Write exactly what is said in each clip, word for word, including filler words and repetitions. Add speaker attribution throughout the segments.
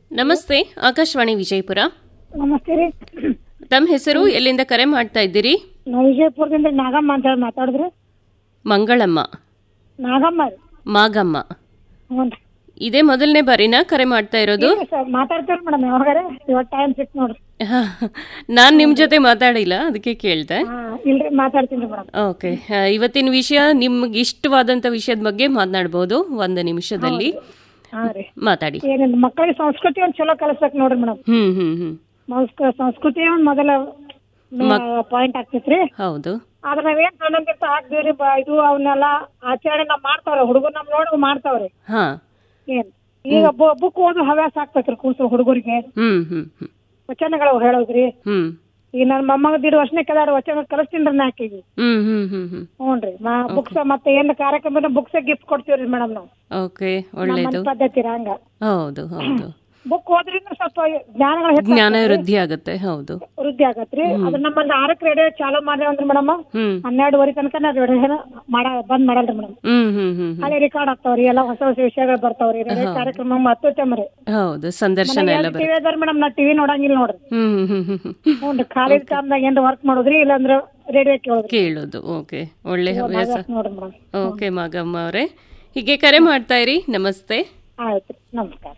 Speaker 1: ನಮಸ್ತೆ, ಆಕಾಶವಾಣಿ ವಿಜಯಪುರ.
Speaker 2: ನಮಸ್ತೆ ರೀ.
Speaker 1: ತಮ್ಮ ಹೆಸರು, ಎಲ್ಲಿಂದ ಕರೆ ಮಾಡ್ತಾ ಇದ್ದೀರಿ?
Speaker 2: ನಾವು ವಿಜಯಪುರದಿಂದ ನಾಗಮ್ಮ ಅಂತ ಹೇಳಿ ಮಾತಾಡಿದ್ರಿ.
Speaker 1: ಮಂಗಳಮ್ಮ,
Speaker 2: ನಾಗಮ್ಮ ರೀ.
Speaker 1: ಮಾಗಮ್ಮ.
Speaker 2: ಹ್ಞೂ ರೀ.
Speaker 1: ಇದೇ ಮೊದಲನೇ ಬಾರಿನಾ ಕರೆ ಮಾಡ್ತಾ ಇರೋದು?
Speaker 2: ಮಾತಾಡ್ತೀವಿ ಮೇಡಮ್, ಯಾವಾಗಾರೆ ಇವತ್ತು ಟೈಮ್ ಸಿಕ್ ನೋಡ್ರಿ.
Speaker 1: ನಾನ್ ನಿಮ್ ಜೊತೆ ಮಾತಾಡಿಲ್ಲ, ಅದಕ್ಕೆ ಕೇಳ್ದೆ.
Speaker 2: ಇಲ್ರಿ, ಮಾತಾಡ್ತೀನಿ ಮೇಡಮ್.
Speaker 1: ಓಕೆ, ಇವತ್ತಿನ ವಿಷಯ ನಿಮ್ಗೆ ಇಷ್ಟವಾದಂತ ವಿಷಯದ ಬಗ್ಗೆ ಮಾತನಾಡಬಹುದು ಒಂದು ನಿಮಿಷದಲ್ಲಿ. ಮಾತಾಡಿ.
Speaker 2: ಏನಿಲ್ಲ, ಮಕ್ಕಳಿಗೆ ಸಂಸ್ಕೃತಿ ಒಂದು ಚಲೋ ಕಲಿಸ್ಬೇಕು ನೋಡ್ರಿ ಮೇಡಮ್.
Speaker 1: ಹ್ಮ್ ಹ್ಮ್ ಹ್ಮ್
Speaker 2: ಸಂಸ್ಕೃತಿ ಒಂದು ಮೊದಲ ಪಾಯಿಂಟ್ ಆಗ್ತೈತ್ರಿ.
Speaker 1: ಹೌದು.
Speaker 2: ಆದ್ರೆ ನಾವೇನ್ ಸಣ್ಣಂದಿರ್ತ ಹಾಕ್ದಿವ್ರಿ, ಇದು ಅವನ್ನೆಲ್ಲ ಆಚರಣೆ ನಾವ್ ಮಾಡ್ತಾವ್ರಿ, ಹುಡುಗರು ನಮ್ ನೋಡಿ ಮಾಡ್ತಾವ್ರಿ.
Speaker 1: ಹಾ,
Speaker 2: ಏನ್ ಈಗ ಬುಕ್ ಓದು ಹವ್ಯಾಸ ಆಗ್ತೈತ್ರಿ ಕೂಸು ಹುಡುಗರಿಗೆ.
Speaker 1: ಹ್ಮ್ ಹ್ಮ್ ಹ್ಮ್
Speaker 2: ವಚನಗಳು ಹೇಳೋದ್ರಿ.
Speaker 1: ಹ್ಮ್
Speaker 2: ಈಗ ನನ್ ಮೊಮ್ಮಗ ದಿಡ್ ವರ್ಷನೇ ಕೆದಾಡ ವಚನ ಕಲಿಸ್ತೀನ್ರಿ ನಾಕಿಗೆ.
Speaker 1: ಹ್ಮ್ ಹ್ಮ್ ಹ್ಮ್ ಹ್ಮ್
Speaker 2: ಹ್ಞೂನ್ರಿ. ಬುಕ್ಸ್ ಮತ್ತೆ ಏನ್ ಕಾರ್ಯಕ್ರಮ ಬುಕ್ಸ್ ಗಿಫ್ಟ್ ಕೊಡ್ತೀವ್ರಿ ಮೇಡಮ್ ನಾವು.
Speaker 1: ಓಕೆ, ಒಳ್ಳೇದು.
Speaker 2: ಪದ್ಧತಿ ಹಂಗ.
Speaker 1: ಹೌದು ಹೌದು.
Speaker 2: ಬುಕ್ ಓದ್ರಿಂದ ಸ್ವಲ್ಪ ಜ್ಞಾನಗಳು ಹೆಚ್ಚು,
Speaker 1: ಜ್ಞಾನ ವೃದ್ಧಿ ಆಗುತ್ತೆ. ಹೌದು,
Speaker 2: ವೃದ್ಧಿ ಆಗತ್ರಿ. ಅದು ನಮ್ಮಲ್ಲಿ ಆರಕ್ಕೆ ರೇಡಿಯೋ ಚಾಲೂ ಮಾಡ್ರಿ ಮೇಡಮ್. ಹನ್ನೆರಡುವರೆ ತನಕ ರೇಡಿಯೋ ಮಾಡ ಬಂದ್ ಮಾಡಲ್ರಿ ಮೇಡಮ್.
Speaker 1: ಹ್ಮ್ ಹ್ಮ್ ಹ್ಮ್
Speaker 2: ಅಲ್ಲಿ ರೆಕಾರ್ಡ್ ಆಗ್ತಾವ್ರಿ, ಎಲ್ಲ ಹೊಸ ಹೊಸ ವಿಷಯಗಳು ಬರ್ತಾವ್ರಿ. ರೇಡಿಯೋ ಕಾರ್ಯಕ್ರಮ ಅತ್ಯುತ್ತಮ ರೀ.
Speaker 1: ಹೌದು, ಸಂದರ್ಶನ ಎಲ್ಲ
Speaker 2: ಟಿವಿ ಅದಾರ ಮೇಡಮ್, ನಾ ಟಿವಿ ನೋಡಂಗಿಲ್ಲ ನೋಡ್ರಿ.
Speaker 1: ಹ್ಮ್ ಹ್ಮ್ ಹ್ಮ್
Speaker 2: ಹ್ಞೂ, ಖಾಲಿ ಟೈಮ್ದಾಗ ಏನ್ ವರ್ಕ್ ಮಾಡೋದ್ರಿ, ಇಲ್ಲಾಂದ್ರ ರೇಡಿಯೋ ಕೇಳೋದ್ರಿ.
Speaker 1: ಕೇಳೋದು. ಓಕೆ, ಒಳ್ಳೆ ಹವ್ಯಾಸ
Speaker 2: ನೋಡ್ರಿ ಮೇಡಮ್.
Speaker 1: ಓಕೆ ಮಾಗಮ್ಮ ಅವರೇ, ಹೀಗೆ ಕರೆ ಮಾಡ್ತಾ ಇರಿ. ನಮಸ್ತೆ.
Speaker 2: ಆಯ್ತು, ನಮಸ್ಕಾರ.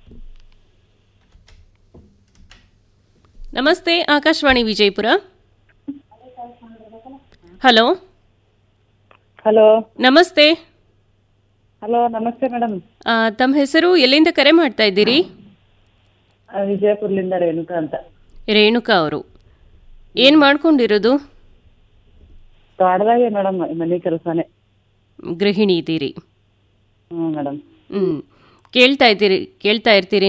Speaker 1: ನಮಸ್ತೆ, ಆಕಾಶವಾಣಿ ವಿಜಯಪುರ. ಹಲೋ.
Speaker 3: ಹಲೋ,
Speaker 1: ನಮಸ್ತೆ.
Speaker 3: ಹಲೋ, ನಮಸ್ತೆ ಮೇಡಮ್.
Speaker 1: ತಮ್ಮ ಹೆಸರು, ಎಲ್ಲಿಂದ ಕರೆ ಮಾಡ್ತಾ ಇದ್ದೀರಿ?
Speaker 3: ವಿಜಯಪುರದಿಂದ ರೇಣುಕಾ ಅಂತ.
Speaker 1: ರೇಣುಕಾ ಅವರು ಏನ್ ಮಾಡ್ಕೊಂಡಿರೋದು?
Speaker 3: ತೋಟದಾಗೆ ಮೇಡಮ್, ಮನೆ ಕೆಲಸನೇ.
Speaker 1: ಗೃಹಿಣಿ ಇದ್ದೀರಿ?
Speaker 3: ಹ್ಮ್ ಮೇಡಮ್.
Speaker 1: ಹ್ಮ್ ಕೇಳ್ತಾ ಇದ್ದೀರಿ ಕೇಳ್ತಾ ಇರ್ತೀರಿ